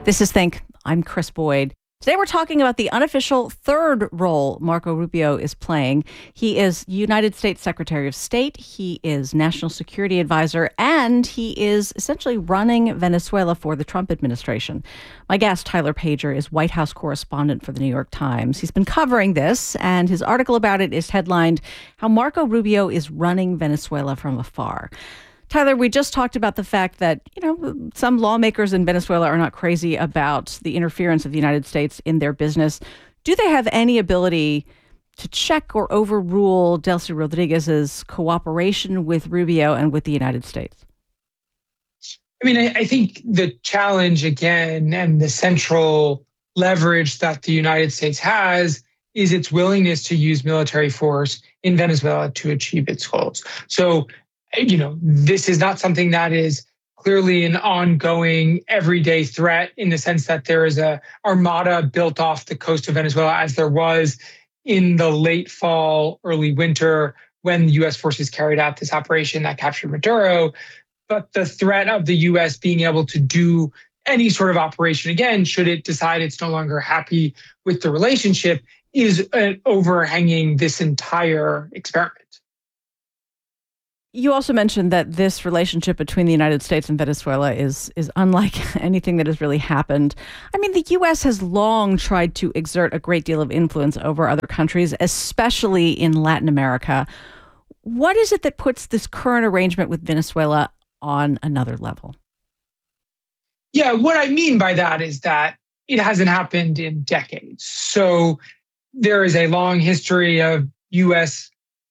This is Think. I'm Chris Boyd. Today we're talking about the unofficial third role Marco Rubio is playing. He is United States Secretary of State, he is National Security Advisor, and he is essentially running Venezuela for the Trump administration. My guest, Tyler Pager, is White House correspondent for the New York Times. He's been covering this, and his article about it is headlined, "How Marco Rubio is Running Venezuela from Afar." Tyler, we just talked about the fact that, some lawmakers in Venezuela are not crazy about the interference of the United States in their business. Do they have any ability to check or overrule Delcy Rodriguez's cooperation with Rubio and with the United States? I think the challenge again and the central leverage that the United States has is its willingness to use military force in Venezuela to achieve its goals. So, this is not something that is clearly an ongoing everyday threat in the sense that there is a armada built off the coast of Venezuela as there was in the late fall, early winter when the U.S. forces carried out this operation that captured Maduro. But the threat of the U.S. being able to do any sort of operation again, should it decide it's no longer happy with the relationship, is overhanging this entire experiment. You also mentioned that this relationship between the United States and Venezuela is unlike anything that has really happened. The U.S. has long tried to exert a great deal of influence over other countries, especially in Latin America. What is it that puts this current arrangement with Venezuela on another level? Yeah, what I mean by that is that it hasn't happened in decades. So there is a long history of U.S.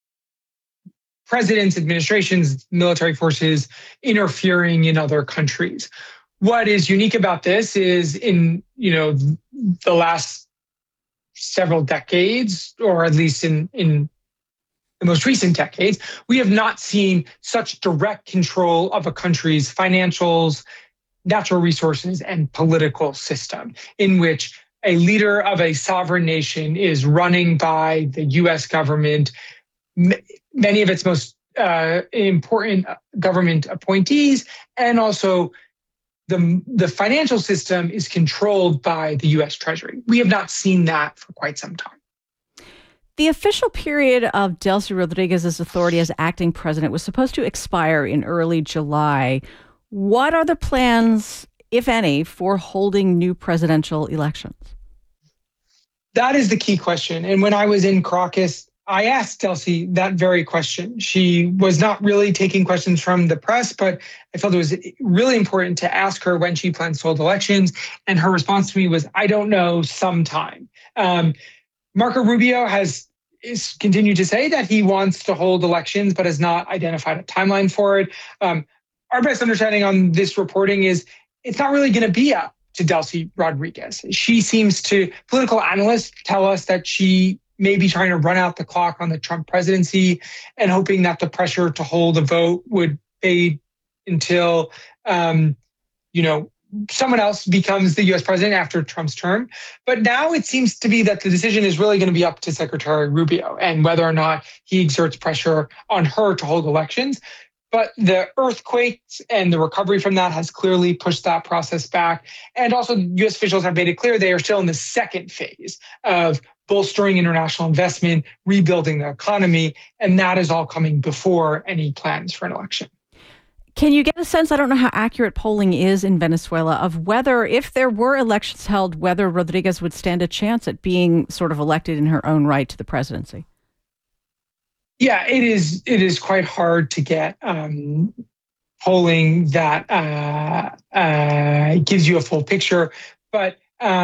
presidents, administrations, military forces interfering in other countries. What is unique about this is in, the last several decades, or at least in the most recent decades, we have not seen such direct control of a country's financials, natural resources, and political system, in which a leader of a sovereign nation is running by the U.S. government, many of its most important government appointees, and also the financial system is controlled by the U.S. Treasury. We have not seen that for quite some time. The official period of Delcy Rodriguez's authority as acting president was supposed to expire in early July. What are the plans, if any, for holding new presidential elections? That is the key question. And when I was in Caracas, I asked Delcy that very question. She was not really taking questions from the press, but I felt it was really important to ask her when she plans to hold elections. And her response to me was, "I don't know, sometime." Marco Rubio has continued to say that he wants to hold elections, but has not identified a timeline for it. Our best understanding on this reporting is it's not really going to be up to Delcy Rodriguez. Political analysts tell us that she may be trying to run out the clock on the Trump presidency and hoping that the pressure to hold a vote would fade until, someone else becomes the U.S. president after Trump's term. But now it seems to be that the decision is really going to be up to Secretary Rubio and whether or not he exerts pressure on her to hold elections. But the earthquakes and the recovery from that has clearly pushed that process back. And also, U.S. officials have made it clear they are still in the second phase of bolstering international investment, rebuilding the economy, and that is all coming before any plans for an election. Can you get a sense, I don't know how accurate polling is in Venezuela, of whether, if there were elections held, whether Rodriguez would stand a chance at being sort of elected in her own right to the presidency? Yeah, it is quite hard to get polling that gives you a full picture. But,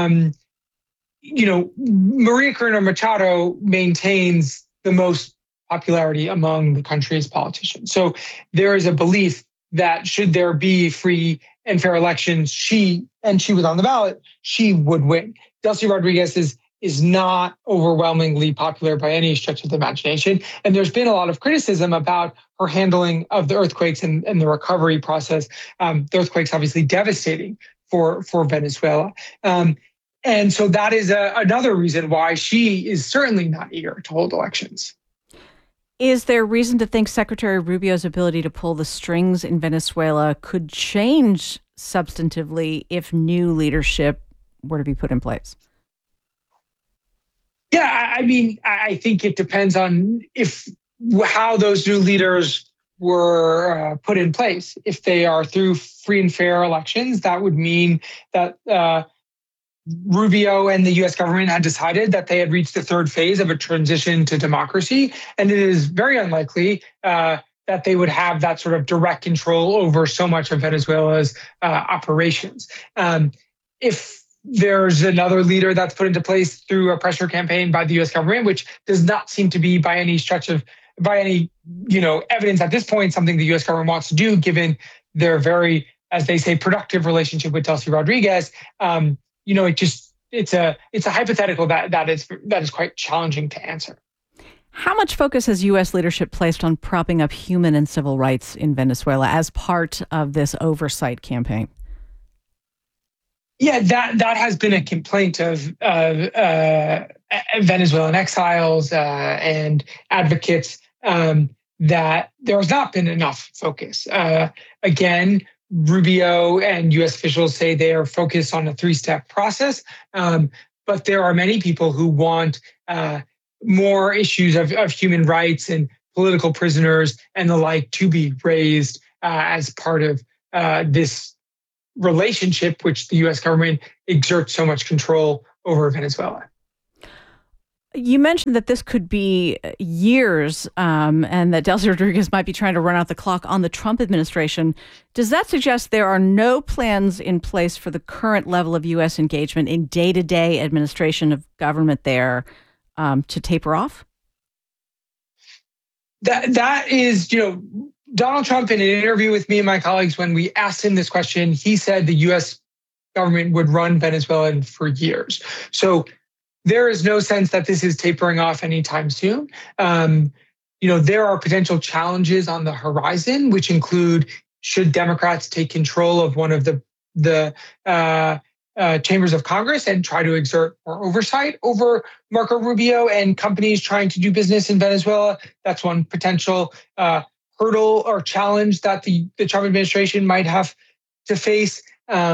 Maria Corina Machado maintains the most popularity among the country's politicians. So there is a belief that should there be free and fair elections, she was on the ballot, she would win. Delcy Rodriguez is not overwhelmingly popular by any stretch of the imagination. And there's been a lot of criticism about her handling of the earthquakes and the recovery process. The earthquakes obviously devastating for Venezuela. And so that is another reason why she is certainly not eager to hold elections. Is there reason to think Secretary Rubio's ability to pull the strings in Venezuela could change substantively if new leadership were to be put in place? Yeah, I mean, I think it depends on if how those new leaders were put in place. If they are through free and fair elections, that would mean that Rubio and the US government had decided that they had reached the third phase of a transition to democracy. And it is very unlikely that they would have that sort of direct control over so much of Venezuela's operations. If there's another leader that's put into place through a pressure campaign by the US government, which does not seem to be by any stretch of by any evidence at this point something the US government wants to do, given their very, as they say, productive relationship with Delcy Rodriguez. It's a hypothetical that is quite challenging to answer. How much focus has U.S. leadership placed on propping up human and civil rights in Venezuela as part of this oversight campaign? Yeah, that has been a complaint of Venezuelan exiles and advocates, that there has not been enough focus. Again, Rubio and U.S. officials say they are focused on a three-step process, but there are many people who want more issues of human rights and political prisoners and the like to be raised as part of this relationship, which the U.S. government exerts so much control over Venezuela. You mentioned that this could be years, and that Delcy Rodriguez might be trying to run out the clock on the Trump administration. Does that suggest there are no plans in place for the current level of U.S. engagement in day-to-day administration of government there to taper off? That is, Donald Trump, in an interview with me and my colleagues, when we asked him this question, he said the U.S. government would run Venezuela for years. So there is no sense that this is tapering off anytime soon. There are potential challenges on the horizon, which include, should Democrats take control of one of the chambers of Congress and try to exert more oversight over Marco Rubio and companies trying to do business in Venezuela? That's one potential hurdle or challenge that the Trump administration might have to face.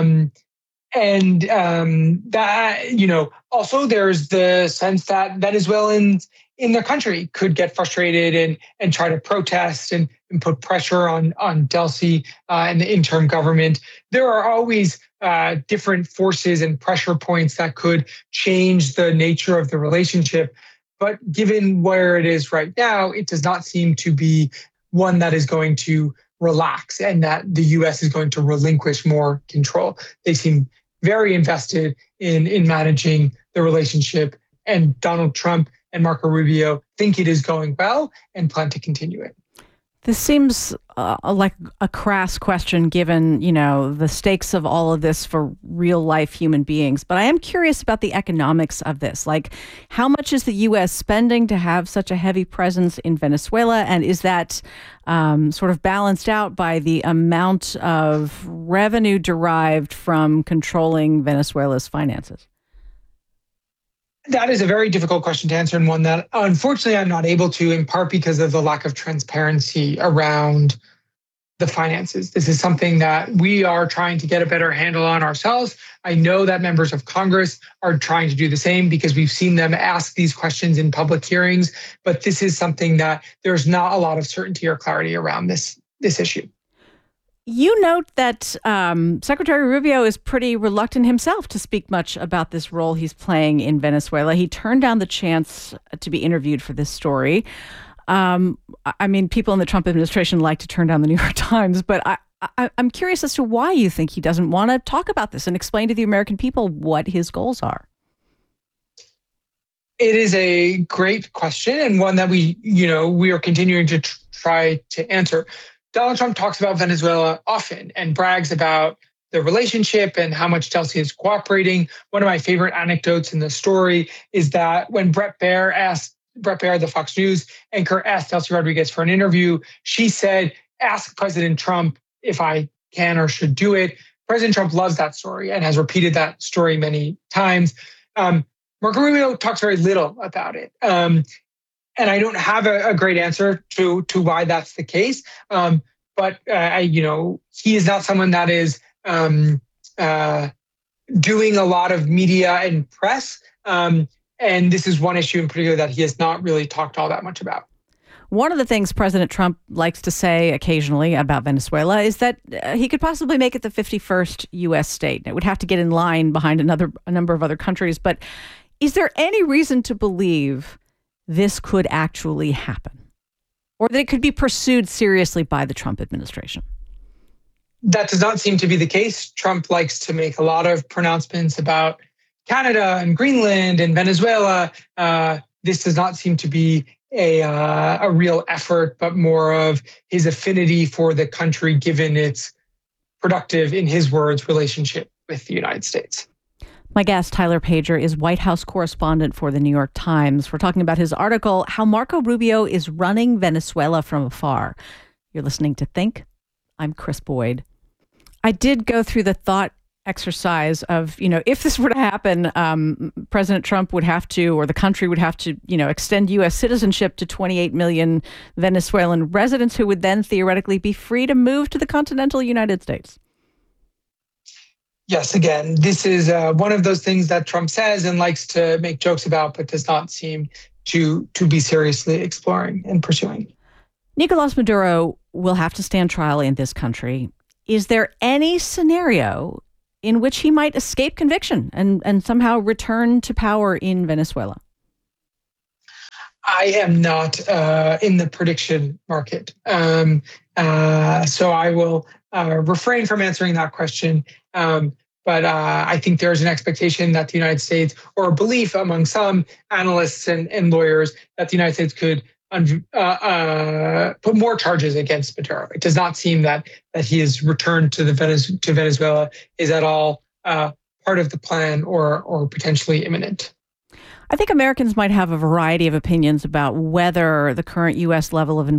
Also there's the sense that Venezuelans in their country could get frustrated and try to protest and put pressure on Delcy and the interim government. There are always different forces and pressure points that could change the nature of the relationship. But given where it is right now, it does not seem to be one that is going to relax and that the U.S. is going to relinquish more control. They seem very invested in managing the relationship, and Donald Trump and Marco Rubio think it is going well and plan to continue it. This seems like a crass question given, the stakes of all of this for real life human beings. But I am curious about the economics of this. Like, how much is the U.S. spending to have such a heavy presence in Venezuela? And is that sort of balanced out by the amount of revenue derived from controlling Venezuela's finances? That is a very difficult question to answer, and one that unfortunately I'm not able to, in part because of the lack of transparency around the finances. This is something that we are trying to get a better handle on ourselves. I know that members of Congress are trying to do the same because we've seen them ask these questions in public hearings, but this is something that there's not a lot of certainty or clarity around this issue. You note that Secretary Rubio is pretty reluctant himself to speak much about this role he's playing in Venezuela. He turned down the chance to be interviewed for this story. People in the Trump administration like to turn down the New York Times, but I'm curious as to why you think he doesn't want to talk about this and explain to the American people what his goals are. It is a great question, and one that we are continuing to try to answer. Donald Trump talks about Venezuela often and brags about the relationship and how much Delcy is cooperating. One of my favorite anecdotes in the story is that when Bret Baier, the Fox News anchor, asked Delcy Rodriguez for an interview, she said, "Ask President Trump if I can or should do it." President Trump loves that story and has repeated that story many times. Marco Rubio talks very little about it. And I don't have a great answer to why that's the case. But he is not someone that is doing a lot of media and press. And this is one issue in particular that he has not really talked all that much about. One of the things President Trump likes to say occasionally about Venezuela is that he could possibly make it the 51st U.S. state. It would have to get in line behind a number of other countries. But is there any reason to believe this could actually happen, or that it could be pursued seriously by the Trump administration? That does not seem to be the case. Trump likes to make a lot of pronouncements about Canada and Greenland and Venezuela. This does not seem to be a real effort, but more of his affinity for the country, given its productive, in his words, relationship with the United States. My guest, Tyler Pager, is White House correspondent for the New York Times. We're talking about his article, How Marco Rubio is Running Venezuela from Afar. You're listening to Think. I'm Chris Boyd. I did go through the thought exercise of, if this were to happen, President Trump would have to, or the country would have to, extend U.S. citizenship to 28 million Venezuelan residents who would then theoretically be free to move to the continental United States. Yes, again, this is one of those things that Trump says and likes to make jokes about, but does not seem to be seriously exploring and pursuing. Nicolas Maduro will have to stand trial in this country. Is there any scenario in which he might escape conviction and somehow return to power in Venezuela? I am not in the prediction market. So I will refrain from answering that question. But I think there's an expectation that the United States, or a belief among some analysts and lawyers, that the United States could put more charges against Maduro. It does not seem that he is returned to Venezuela is at all part of the plan or potentially imminent. I think Americans might have a variety of opinions about whether the current U.S. level of